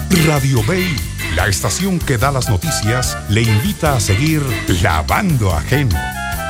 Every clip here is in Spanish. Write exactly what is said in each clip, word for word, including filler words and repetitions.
Radio Bay, la estación que da las noticias, le invita a seguir lavando ajeno.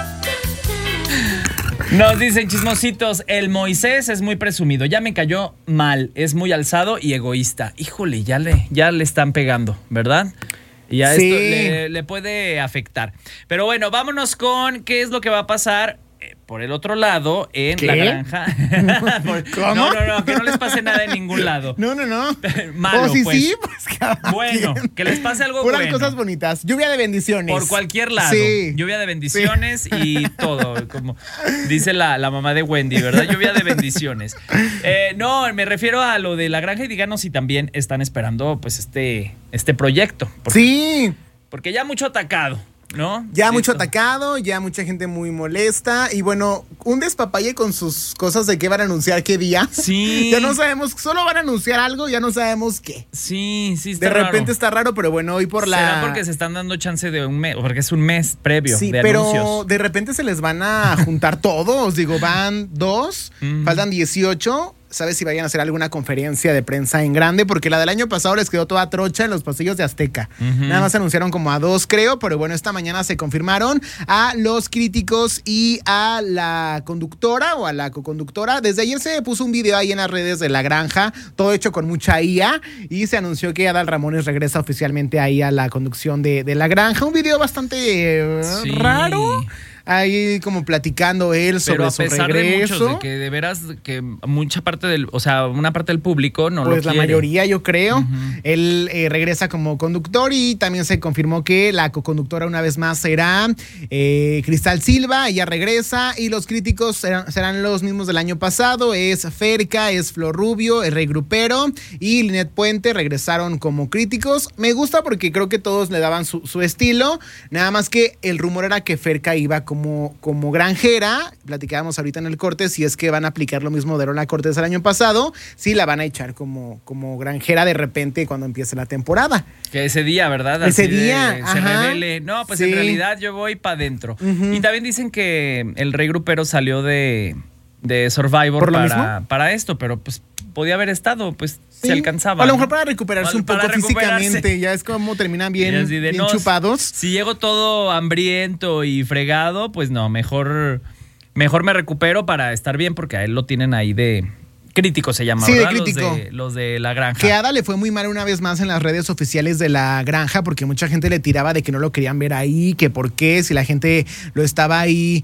Nos dicen chismositos, el Moisés es muy presumido, ya me cayó mal, es muy alzado y egoísta. Híjole, ya le, ya le están pegando, ¿verdad? Y a Sí. esto le, le puede afectar. Pero bueno, vámonos con qué es lo que va a pasar eh, por el otro lado en ¿Qué? la granja. Por- ¿Cómo? No, no, no, que no les pase nada en ningún lado. No, no, no. Malo, o si pues. sí, pues cada Bueno, quien. que les pase algo Puras bueno. cosas bonitas. Lluvia de bendiciones. Por cualquier lado. Sí. Lluvia de bendiciones y todo, como dice la, la mamá de Wendy, ¿verdad? Lluvia de bendiciones. Eh, no, me refiero a lo de la granja y díganos si también están esperando pues este, este proyecto. Porque, Sí. porque ya mucho atacado, ¿no? Ya mucho Esto. atacado, ya mucha gente muy molesta. Y bueno, un despapalle con sus cosas de qué van a anunciar qué día. Sí. Ya no sabemos, solo van a anunciar algo, ya no sabemos qué. Sí, sí, está De repente raro. está raro, pero bueno, hoy por la... ¿Será porque se están dando chance de un mes? Porque es un mes previo Sí, de pero anuncios. de repente se les van a juntar todos. Digo, van dos, Mm. faltan dieciocho. ¿Sabes si vayan a hacer alguna conferencia de prensa en grande? Porque la del año pasado les quedó toda trocha en los pasillos de Azteca. Ujú. Nada más anunciaron como a dos, creo, pero bueno, esta mañana se confirmaron a los críticos y a la conductora o a la coconductora. Desde ayer se puso un video ahí en las redes de La Granja, todo hecho con mucha I A, y se anunció que Adal Ramones regresa oficialmente ahí a la conducción de, de La Granja. Un video bastante eh, Sí. raro. Ahí como platicando él sobre Pero a su pesar regreso. de muchos, de que de veras que mucha parte del, o sea, una parte del público no Pues lo la quiere. mayoría, yo creo. Ujú. Él eh, regresa como conductor y también se confirmó que la coconductora una vez más será eh, Cristal Silva. Ella regresa y los críticos serán, serán los mismos del año pasado. Es Ferca, es Flor Rubio, es Rey Grupero y Linet Puente regresaron como críticos. Me gusta porque creo que todos le daban su, su estilo. Nada más que el rumor era que Ferca iba como Como, como granjera. Platicábamos ahorita en el corte si es que van a aplicar lo mismo de Lola Cortés del año pasado, si la van a echar como, como granjera de repente cuando empiece la temporada. Que ese día, ¿verdad? Ese Así de- día, se ajá. revele. No, pues Sí. en realidad yo voy para adentro. Ujú. Y también dicen que el Rey Grupero salió de, de Survivor ¿Por lo para, mismo? para esto, pero pues podía haber estado, pues Sí. se alcanzaba. O a lo ¿no? mejor para recuperarse O un para poco recuperarse. físicamente. Ya es como terminan bien, Y así de, bien no, chupados. Si llego todo hambriento y fregado, pues no, mejor, mejor me recupero para estar bien, porque a él lo tienen ahí de crítico, se llama, Sí, de ¿verdad? crítico. Los de, los de la granja. Que a Ada le fue muy mal una vez más en las redes oficiales de La Granja porque mucha gente le tiraba de que no lo querían ver ahí, que por qué, si la gente lo estaba ahí,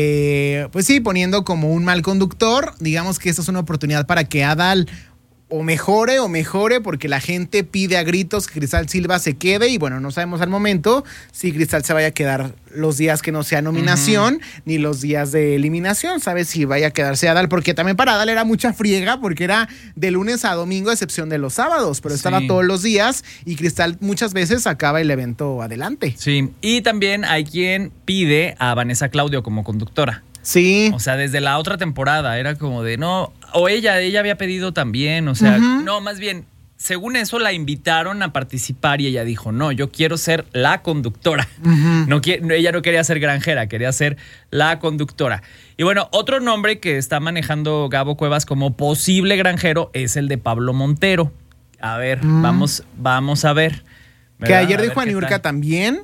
eh, pues sí, poniendo como un mal conductor. Digamos que esta es una oportunidad para que Adal o mejore o mejore porque la gente pide a gritos que Cristal Silva se quede y bueno, no sabemos al momento si Cristal se vaya a quedar los días que no sea nominación uh-huh. ni los días de eliminación, ¿sabes? Si vaya a quedarse Adal, porque también para Adal era mucha friega porque era de lunes a domingo a excepción de los sábados, pero estaba Sí. todos los días y Cristal muchas veces sacaba el evento adelante. Sí, y también hay quien pide a Vanessa Claudio como conductora. Sí. O sea, desde la otra temporada era como de, no, o ella, ella había pedido también, o sea, Ujú. no, más bien, según eso la invitaron a participar y ella dijo, no, yo quiero ser la conductora. Ujú. No, qui- ella no quería ser granjera, quería ser la conductora. Y bueno, otro nombre que está manejando Gabo Cuevas como posible granjero es el de Pablo Montero. A ver, Mm. vamos, vamos a ver. Que ¿verdad? ayer A dijo ver a qué Niurka tal. también.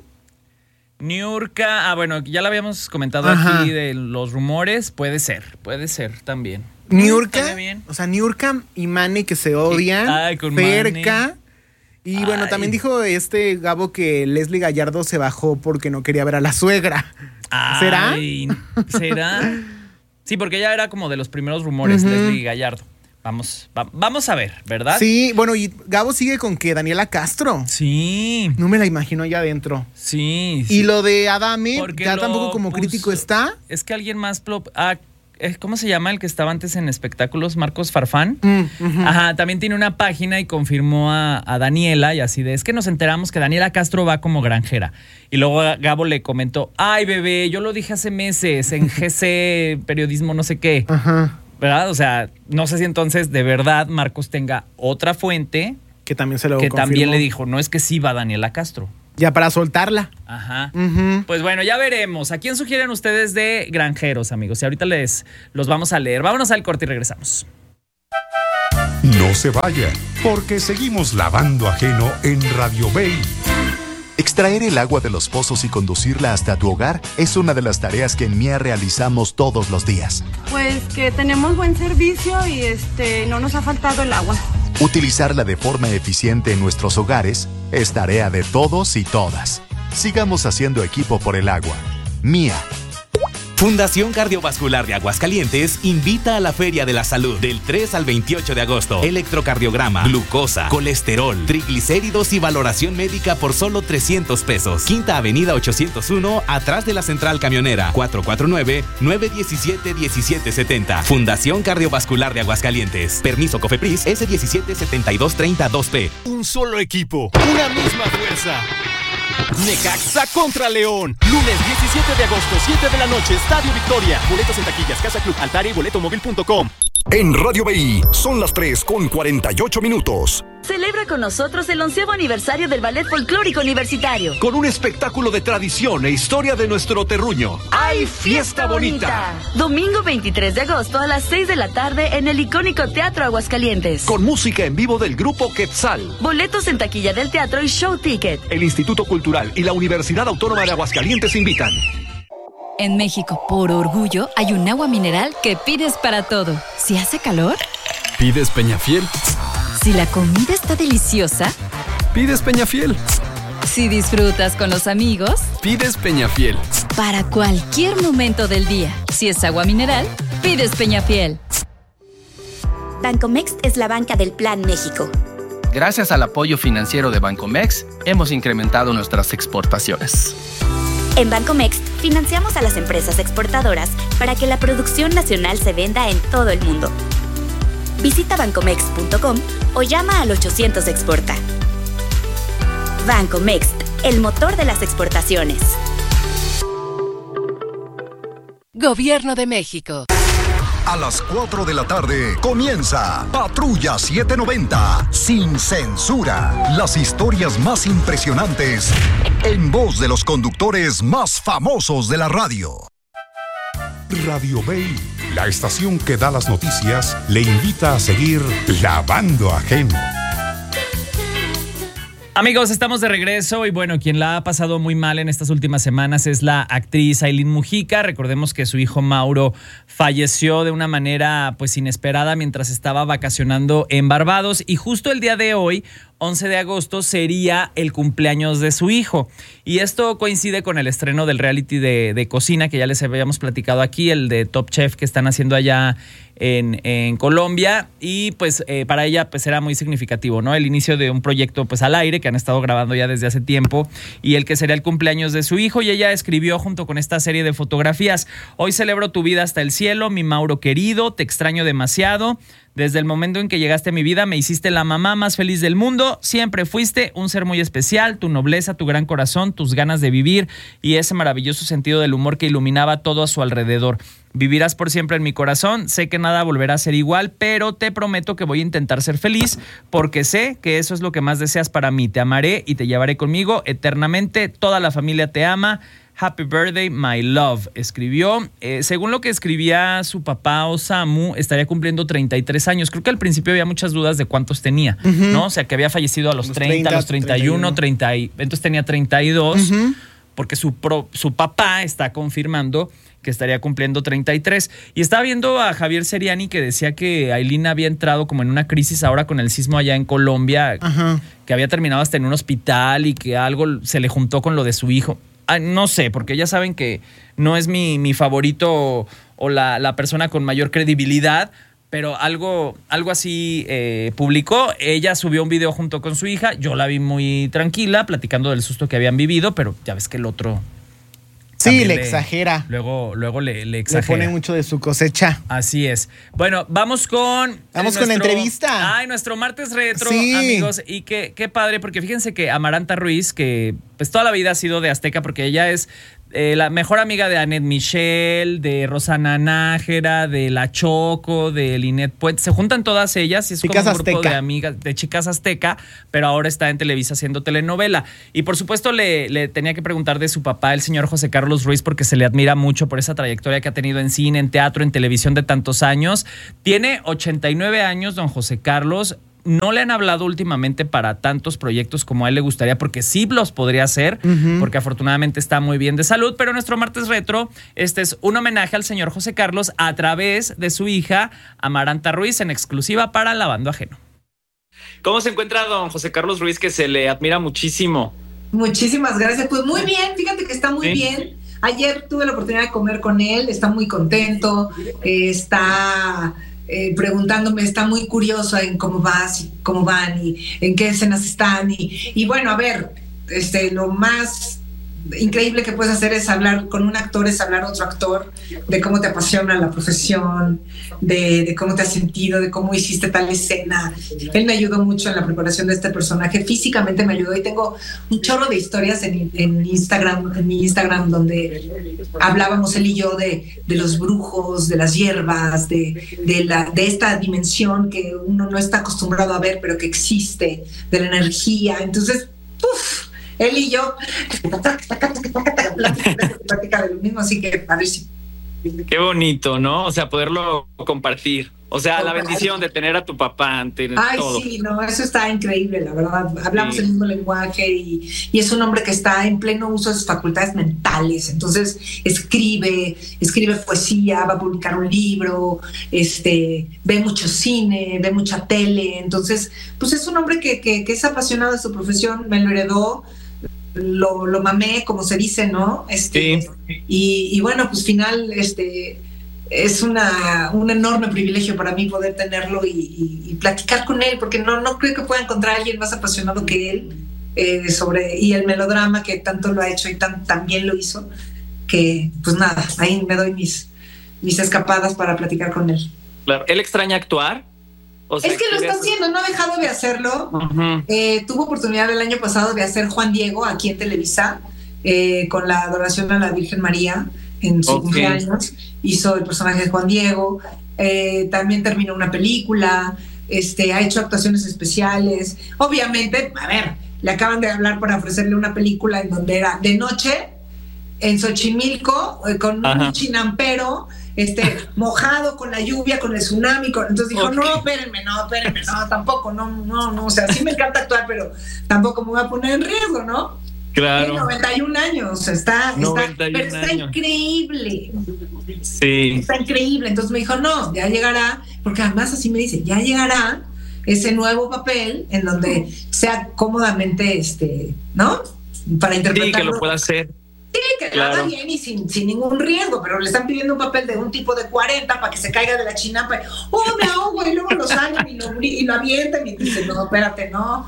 Niurka, ah, bueno, ya lo habíamos comentado Ajá. aquí de los rumores. Puede ser, puede ser también. Niurka, Estaría bien. o sea, Niurka y Manny que se odian, Ay, con Ferca. Y Ay. bueno, también dijo este Gabo que Leslie Gallardo se bajó porque no quería ver a la suegra. ¿Será? Ay, ¿será? Sí, porque ella era como de los primeros rumores, Ujú. Leslie Gallardo. Vamos, va- vamos a ver, ¿verdad? Sí, bueno, y Gabo sigue con que Daniela Castro. Sí, No me la imagino allá adentro. sí. Y lo de Adame, Porque ya lo tampoco como puso- crítico está. Es que alguien más... plo- Ah, eh, ¿cómo se llama el que estaba antes en espectáculos? Marcos Farfán. Mm, ujú. Ajá, también tiene una página y confirmó a, a Daniela y así de, es que nos enteramos que Daniela Castro va como granjera. Y luego Gabo le comentó, ay bebé, yo lo dije hace meses en G C, periodismo no sé qué, Ajá. ¿verdad? O sea, no sé si entonces de verdad Marcos tenga otra fuente Que también se lo que confirmó. también le dijo, no es que sí va Daniela Castro. Ya para soltarla. Ajá. Ujú. Pues bueno, ya veremos. ¿A quién sugieren ustedes de granjeros, amigos? Y ahorita les los vamos a leer. Vámonos al corte y regresamos. No se vaya. porque seguimos lavando ajeno en Radio Bay. Extraer el agua de los pozos y conducirla hasta tu hogar es una de las tareas que en M I A realizamos todos los días. Pues que tenemos buen servicio y este no nos ha faltado el agua. Utilizarla de forma eficiente en nuestros hogares es tarea de todos y todas. Sigamos haciendo equipo por el agua. M I A. Fundación Cardiovascular de Aguascalientes invita a la Feria de la Salud del tres al veintiocho de agosto. Electrocardiograma, glucosa, colesterol, triglicéridos y valoración médica por solo trescientos pesos. Quinta Avenida ochocientos uno, atrás de la Central Camionera. cuatro cuatro nueve, nueve uno siete, uno siete siete cero. Fundación Cardiovascular de Aguascalientes. Permiso COFEPRIS S diecisiete setenta y dos treinta dos P. Un solo equipo, una misma fuerza. Necaxa contra León. Lunes diecisiete de agosto, siete de la noche, Estadio Victoria. Boletos en taquillas, Casa Club, Altaria y boletomóvil punto com. En Radio B I son las tres con cuarenta y ocho minutos. Celebra con nosotros el onceavo aniversario del Ballet Folclórico Universitario. Con un espectáculo de tradición e historia de nuestro terruño. ¡Ay, fiesta bonita! Domingo veintitrés de agosto a las seis de la tarde en el icónico Teatro Aguascalientes. Con música en vivo del grupo Quetzal. Boletos en taquilla del teatro y show ticket. El Instituto Cultural y la Universidad Autónoma de Aguascalientes invitan. En México, por orgullo, hay un agua mineral que pides para todo. Si hace calor, pides Peñafiel. Si la comida está deliciosa, pides Peñafiel. Si disfrutas con los amigos, pides Peñafiel. Para cualquier momento del día, si es agua mineral, pides Peñafiel. Bancomext es la banca del Plan México. Gracias al apoyo financiero de Bancomext, hemos incrementado nuestras exportaciones. En Bancomext financiamos a las empresas exportadoras para que la producción nacional se venda en todo el mundo. Visita bancomext punto com o llama al ochocientos exporta. Bancomext, el motor de las exportaciones. Gobierno de México. A las cuatro de la tarde comienza Patrulla setecientos noventa, sin censura. Las historias más impresionantes en voz de los conductores más famosos de la radio. Radio Bay, la estación que da las noticias, le invita a seguir lavando ajeno. Amigos, estamos de regreso y bueno, quien la ha pasado muy mal en estas últimas semanas es la actriz Ailín Mujica. Recordemos que su hijo Mauro falleció de una manera pues inesperada mientras estaba vacacionando en Barbados y justo el día de hoy, once de agosto, sería el cumpleaños de su hijo. Y esto coincide con el estreno del reality de, de cocina que ya les habíamos platicado aquí, el de Top Chef que están haciendo allá en, en Colombia. Y pues eh, para ella pues era muy significativo, ¿no? El inicio de un proyecto pues al aire que han estado grabando ya desde hace tiempo y el que sería el cumpleaños de su hijo. Y ella escribió junto con esta serie de fotografías: hoy celebro tu vida hasta el cielo, mi Mauro querido, te extraño demasiado. Desde el momento en que llegaste a mi vida me hiciste la mamá más feliz del mundo. Siempre fuiste un ser muy especial. Tu nobleza, tu gran corazón, tus ganas de vivir y ese maravilloso sentido del humor que iluminaba todo a su alrededor. Vivirás por siempre en mi corazón. Sé que nada volverá a ser igual, pero te prometo que voy a intentar ser feliz porque sé que eso es lo que más deseas para mí. Te amaré y te llevaré conmigo eternamente. Toda la familia te ama. Happy birthday, my love, escribió. Eh, según lo que escribía su papá, Osamu, estaría cumpliendo treinta y tres años. Creo que al principio había muchas dudas de cuántos tenía, uh-huh. ¿no? O sea, que había fallecido a los, los treinta, treinta, a los treinta y uno, treinta y, entonces tenía treinta y dos, uh-huh. porque su, pro, su papá está confirmando que estaría cumpliendo treinta y tres. Y estaba viendo a Javier Seriani que decía que Ailín había entrado como en una crisis ahora con el sismo allá en Colombia, uh-huh. que había terminado hasta en un hospital y que algo se le juntó con lo de su hijo. No sé, porque ya saben que no es mi, mi favorito o, o la, la persona con mayor credibilidad, pero algo, algo así eh, publicó. Ella subió un video junto con su hija. Yo la vi muy tranquila, platicando del susto que habían vivido, pero ya ves que el otro... Sí, le, le exagera. Luego, luego le, le exagera. Le pone mucho de su cosecha. Así es. Bueno, vamos con... Vamos nuestro, con la entrevista. Ay, nuestro martes retro, sí. amigos. Y qué, qué padre, porque fíjense que Amaranta Ruiz, que pues toda la vida ha sido de Azteca, porque ella es eh, la mejor amiga de Annette Michel, de Rosana Nájera, de La Choco, de Linet Puente. Se juntan todas ellas y es chicas como un grupo Azteca. de amigas, de chicas Azteca, pero ahora está en Televisa haciendo telenovela. Y por supuesto le, le tenía que preguntar de su papá, el señor José Carlos Ruiz, porque se le admira mucho por esa trayectoria que ha tenido en cine, en teatro, en televisión de tantos años. Tiene ochenta y nueve años, don José Carlos. no le han hablado últimamente para tantos proyectos como a él le gustaría, porque sí los podría hacer, uh-huh. porque afortunadamente está muy bien de salud. Pero nuestro martes retro, este es un homenaje al señor José Carlos a través de su hija Amaranta Ruiz, en exclusiva para Lavando Ajeno. ¿Cómo se encuentra don José Carlos Ruiz, que se le admira muchísimo? Muchísimas gracias. Pues muy bien, fíjate que está muy ¿Sí? bien. Ayer tuve la oportunidad de comer con él, está muy contento, eh, está eh, preguntándome, está muy curioso en cómo vas y cómo van y en qué escenas están. Y, y bueno, a ver, este, lo más increíble que puedes hacer es hablar con un actor, es hablar a otro actor, de cómo te apasiona la profesión, de, de cómo te has sentido, de cómo hiciste tal escena. Él me ayudó mucho en la preparación de este personaje, físicamente me ayudó, y tengo un chorro de historias en, en Instagram, en mi Instagram, donde hablábamos él y yo de, de los brujos, de las hierbas, de, de, la, de esta dimensión que uno no está acostumbrado a ver, pero que existe, de la energía. Entonces, ¡puf! Él y yo plática de lo mismo, así que a ver si... Qué bonito, ¿no? O sea, poderlo compartir. O sea, la bendición de tener a tu papá ante Ay, todo. Ay, sí, no, eso está increíble, la verdad. Hablamos sí. el mismo lenguaje y, y es un hombre que está en pleno uso de sus facultades mentales. Entonces, escribe, escribe poesía, va a publicar un libro, este, ve mucho cine, ve mucha tele. Entonces, pues es un hombre que, que, que es apasionado de su profesión, me lo heredó. Lo, lo mamé, como se dice, ¿no? Este, sí. y, y bueno, pues final, este, es una, un enorme privilegio para mí poder tenerlo y, y, y platicar con él, porque no, no creo que pueda encontrar a alguien más apasionado que él eh, sobre, y el melodrama que tanto lo ha hecho y tan, tan bien lo hizo, que pues nada, ahí me doy mis, mis escapadas para platicar con él. Claro. ¿Él extraña actuar? O sea, es que lo está haciendo, no ha dejado de hacerlo. Uh-huh. Eh, tuvo oportunidad el año pasado de hacer Juan Diego aquí en Televisa, eh, con la adoración a la Virgen María en su okay. cumpleaños. Hizo el personaje de Juan Diego. Eh, también terminó una película. Este, ha hecho actuaciones especiales. Obviamente, a ver, le acaban de hablar para ofrecerle una película en donde era de noche en Xochimilco, eh, con uh-huh. un chinampero. Este, mojado con la lluvia, con el tsunami, con... entonces dijo, okay. no, espérenme, no, espérenme, no, tampoco, no, no, no, o sea, sí me encanta actuar, pero tampoco me voy a poner en riesgo, ¿no? Claro. Tiene noventa y un años, está, está, pero está años. increíble. Sí. Está increíble, entonces me dijo, no, ya llegará, porque además así me dice, ya llegará ese nuevo papel en donde sea cómodamente, este, ¿no? Para interpretarlo. Sí, que lo pueda hacer. Sí, que claro. lo haga bien y sin, sin ningún riesgo, pero le están pidiendo un papel de un tipo de cuarenta para que se caiga de la chinampa. ¡Oh, me ahogo! Y luego lo salen y lo, y lo avientan y dicen, no, espérate, no.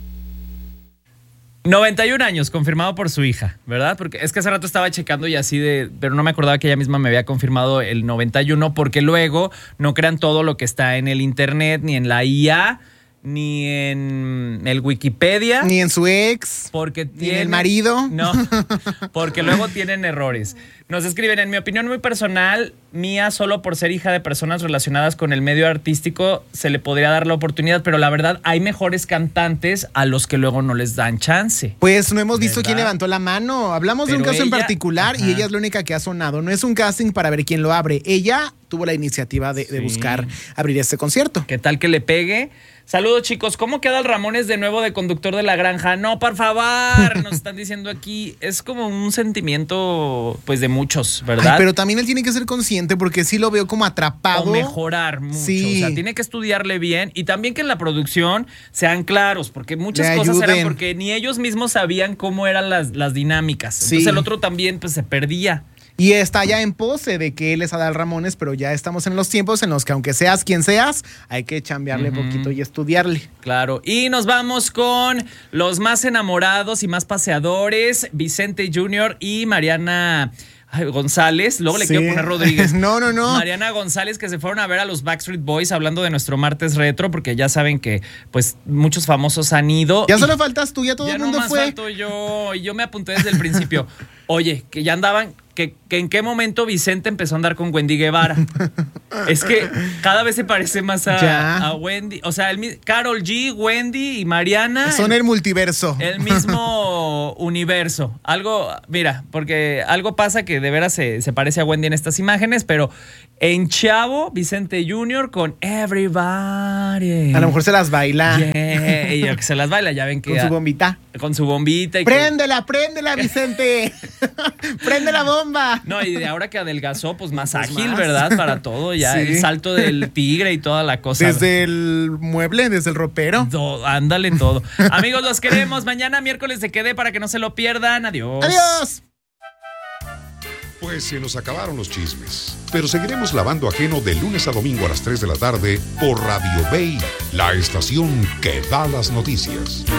noventa y un años, confirmado por su hija, ¿verdad? Porque es que hace rato estaba checando y así de... Pero no me acordaba que ella misma me había confirmado el noventa y uno, porque luego no crean todo lo que está en el internet, ni en la I A, ni en el Wikipedia. Ni en su ex. Porque ni tienen, en el marido. No, porque luego tienen errores. Nos escriben, en mi opinión muy personal, Mía, solo por ser hija de personas relacionadas con el medio artístico, se le podría dar la oportunidad, pero la verdad hay mejores cantantes a los que luego no les dan chance. Pues no hemos visto ¿verdad? quién levantó la mano. Hablamos pero de un caso ella, en particular ajá. y ella es la única que ha sonado. No es un casting para ver quién lo abre. Ella tuvo la iniciativa de, sí. de buscar abrir este concierto. ¿Qué tal que le pegue? Saludos, chicos. ¿Cómo queda el Ramones de nuevo de conductor de La Granja? No, por favor, nos están diciendo aquí. Es como un sentimiento, pues, de muchos, ¿verdad? Ay, pero también él tiene que ser consciente porque sí lo veo como atrapado. O mejorar mucho. Sí. O sea, tiene que estudiarle bien y también que en la producción sean claros, porque muchas cosas eran porque ni ellos mismos sabían cómo eran las, las dinámicas. Sí. Entonces el otro también, pues, se perdía. Y está ya en pose de que él es Adal Ramones, pero ya estamos en los tiempos en los que aunque seas quien seas, hay que chambearle uh-huh. poquito y estudiarle. Claro, y nos vamos con los más enamorados y más paseadores, Vicente junior y Mariana González, luego le sí. quiero poner Rodríguez. No, no, no. Mariana González, que se fueron a ver a los Backstreet Boys, hablando de nuestro martes retro, porque ya saben que pues muchos famosos han ido. Ya solo faltas tú, ya todo ya el mundo no más fue. Falto yo, y yo me apunté desde el principio. Oye, que ya andaban que, que en qué momento Vicente empezó a andar con Wendy Guevara. Es que cada vez se parece más a, a Wendy. O sea, el, Karol G, Wendy y Mariana. Son el, el multiverso. El mismo universo. Algo, mira, porque algo pasa que de veras se, se parece a Wendy en estas imágenes, pero en Chavo, Vicente junior con Everybody. A lo mejor se las baila. Yeah, y que se las baila, ya ven que. Con su bombita. Con su bombita. Y préndela, que... préndela, Vicente. Prende la bomba. No, y de ahora que adelgazó, pues más pues ágil, más. ¿Verdad? Para todo, ya. Sí. El salto del tigre y toda la cosa. Desde el mueble, desde el ropero. Todo, ándale todo. Amigos, los queremos. Mañana miércoles se quede para que no se lo pierdan. Adiós. Adiós. Pues se nos acabaron los chismes, pero seguiremos lavando ajeno de lunes a domingo a las tres de la tarde por Radio Bay, la estación que da las noticias.